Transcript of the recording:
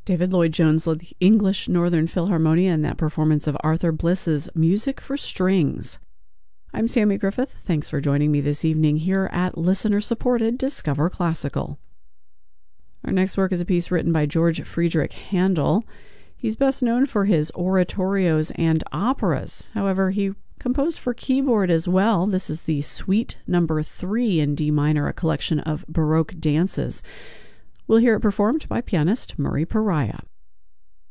David Lloyd-Jones led the English Northern Philharmonia in that performance of Arthur Bliss's Music for Strings. I'm Sammy Griffith. Thanks for joining me this evening here at listener-supported Discover Classical. Our next work is a piece written by George Friedrich Handel. He's best known for his oratorios and operas. However, he composed for keyboard as well. This is the Suite Number 3 in D minor, a collection of Baroque dances. We'll hear it performed by pianist Murray Pariah.